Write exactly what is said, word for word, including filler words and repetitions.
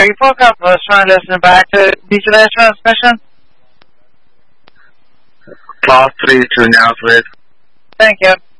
sorry, you broke up. I was trying to listen back to beach last transmission. Class three to Nazareth. Thank you.